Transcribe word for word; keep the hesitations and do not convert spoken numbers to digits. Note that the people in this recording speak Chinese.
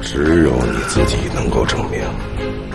只有你自己能够证明。